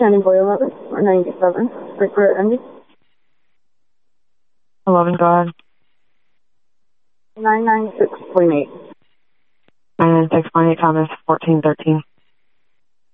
County Boy 11 or 97. Report ending. 11, go ahead. 996.8. 996.8, time is 1413.